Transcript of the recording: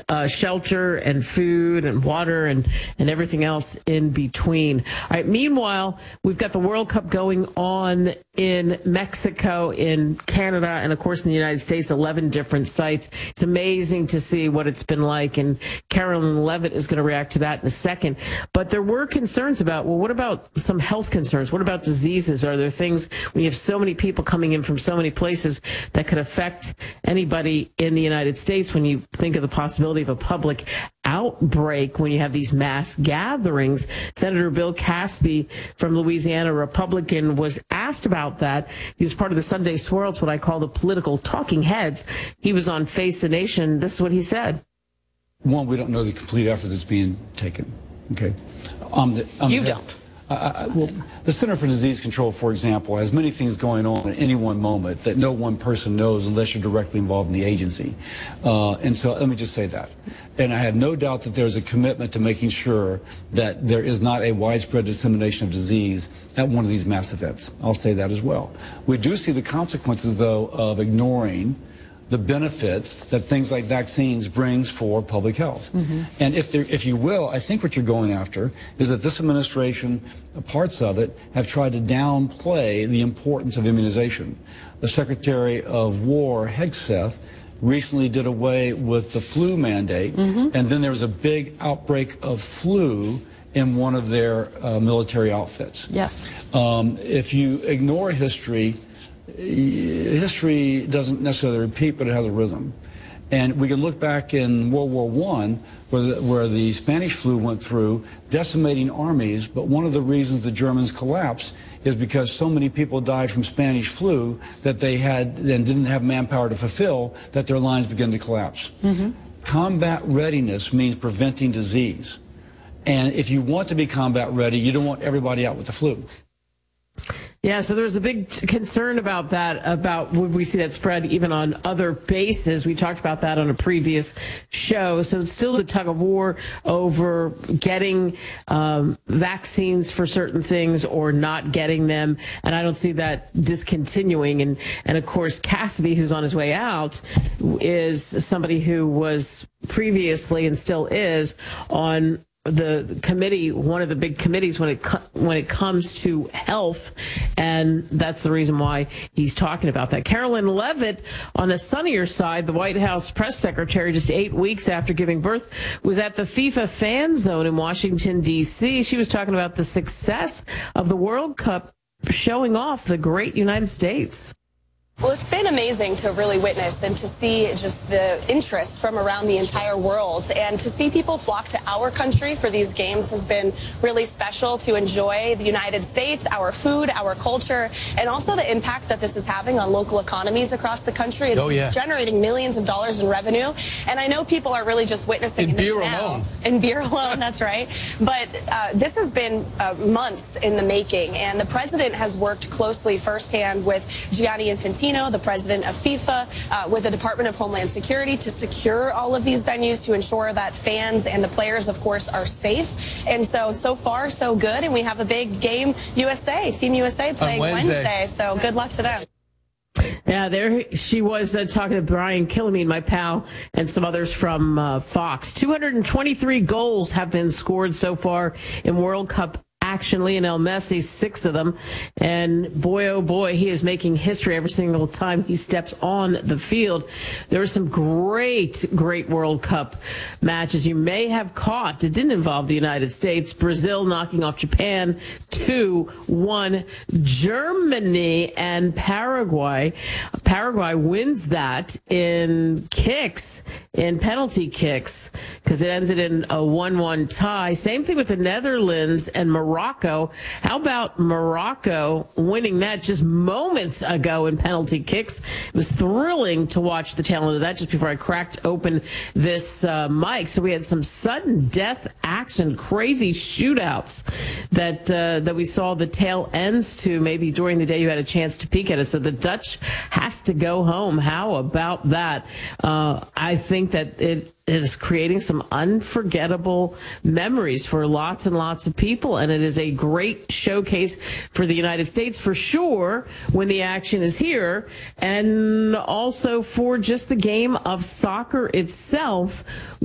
shelter and food and water and everything else in between. All right. Meanwhile, we've got the World Cup going on in Mexico, in Canada, and of course in the United States, 11 different sites. It's amazing to see what it's been like, and Carolyn Levitt is going to react to that in a second. But there were concerns about, well, what about some health concerns? What about diseases? Are there things, when you have so many people coming in from so many places, that could affect anybody in the United States when you think of the possibility of a public outbreak when you have these mass gatherings? Senator Bill Cassidy from Louisiana, Republican, was asked about that. He was part of the Sunday Swirl. It's what I call the political talking heads. He was on Face the Nation. This is what he said. One, we don't know the complete effort that's being taken. Okay. You don't. Well, the Center for Disease Control, for example, has many things going on at any one moment that no one person knows unless you're directly involved in the agency. And so let me just say that. And I have no doubt that there's a commitment to making sure that there is not a widespread dissemination of disease at one of these mass events. I'll say that as well. We do see the consequences, though, of ignoring the benefits that things like vaccines brings for public health. And if you will, I think what you're going after is that this administration, parts of it, have tried to downplay the importance of immunization. The Secretary of War, Hegseth, recently did away with the flu mandate, and then there was a big outbreak of flu in one of their military outfits. Yes. If you ignore history, history doesn't necessarily repeat, but it has a rhythm. And we can look back in World War I, where the Spanish flu went through, decimating armies, but one of the reasons the Germans collapsed is because so many people died from Spanish flu that they had and didn't have manpower to fulfill, that their lines began to collapse. Combat readiness means preventing disease. And if you want to be combat ready, you don't want everybody out with the flu. Yeah, so there's a big concern about that, about would we see that spread even on other bases. We talked about that on a previous show. So it's still the tug of war over getting vaccines for certain things or not getting them. And I don't see that discontinuing. And of course, Cassidy, who's on his way out, is somebody who was previously and still is on the committee, one of the big committees when it comes to health, and that's the reason why he's talking about that. Carolyn Levitt, on the sunnier side, the White House press secretary, just 8 weeks after giving birth, was at the FIFA fan zone in Washington, D.C. She was talking about the success of the World Cup, showing off the great United States. Well, it's been amazing to really witness and to see just the interest from around the entire world, and to see people flock to our country for these games has been really special, to enjoy the United States, our food, our culture, and also the impact that this is having on local economies across the country. It's generating millions of dollars in revenue, and I know people are really just witnessing this now. In beer alone, that's right. But this has been months in the making, and the president has worked closely firsthand with Gianni Infantino, the president of FIFA, with the Department of Homeland Security, to secure all of these venues, to ensure that fans and the players, of course, are safe. And so far, so good. And we have a big game, Team USA playing Wednesday. So good luck to them. Yeah, there she was talking to Brian Kilmeade, my pal, and some others from Fox. 223 goals have been scored so far in World Cup action. Lionel Messi, 6 of them. And boy, oh boy, he is making history every single time he steps on the field. There were some great World Cup matches you may have caught. It didn't involve the United States. Brazil knocking off Japan 2-1. Germany and Paraguay. Paraguay wins that in penalty kicks, because it ended in a 1-1 tie. Same thing with the Netherlands and Morocco. How about Morocco winning that just moments ago in penalty kicks? It was thrilling to watch the tail end of that just before I cracked open this mic. So we had some sudden death action, crazy shootouts that we saw the tail ends to. Maybe during the day you had a chance to peek at it. So the Dutch has to go home. How about that? I think that it is creating some unforgettable memories for lots and lots of people, and it is a great showcase for the United States for sure when the action is here, and also for just the game of soccer itself.